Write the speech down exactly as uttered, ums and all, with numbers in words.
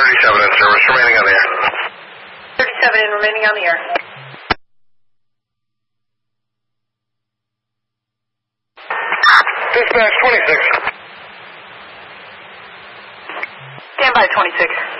thirty-seven in service, remaining on the air. thirty-seven in, remaining on the air. Dispatch twenty-six. Stand by, twenty-six.